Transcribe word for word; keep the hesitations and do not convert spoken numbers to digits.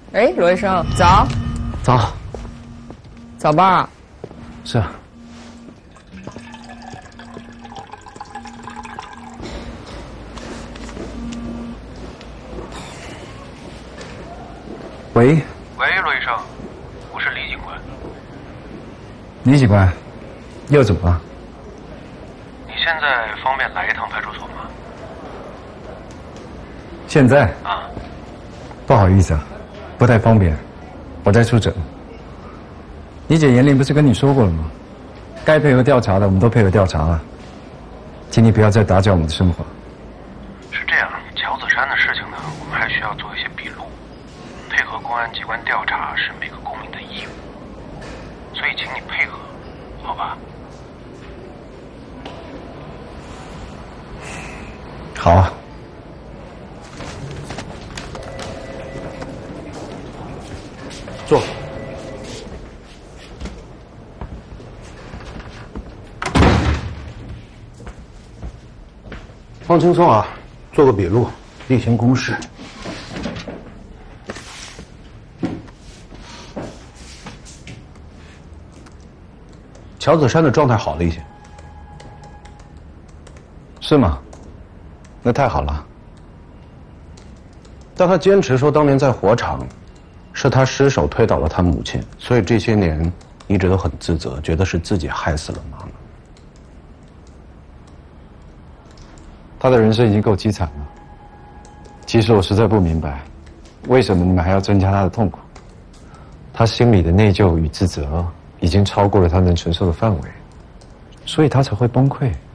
哎，罗医生，早。 早。 早班啊？ 是啊。喂。 喂，罗医生，我是李警官。 李警官，又怎么了？ 你现在方便来一趟派出所吗？ 现在？ 啊。 不好意思啊，不太方便，我在出诊。李姐严玲不是跟你说过了吗？该配合调查的我们都配合调查了，请你不要再打搅我们的生活。 是这样，乔子山的事情呢，我们还需要做一些笔录，配合公安机关调查是每个公民的义务，所以请你配合，好吧？ 好啊。坐。 放轻松啊，做个笔录，例行公事。乔子山的状态好了一些。 是吗？那太好了。 但他坚持说当年在火场是他失手推倒了他母亲，所以这些年一直都很自责，觉得是自己害死了妈妈。 他的人生已经够凄惨了。其实我实在不明白，为什么你们还要增加他的痛苦？他心里的内疚与自责已经超过了他能承受的范围，所以他才会崩溃。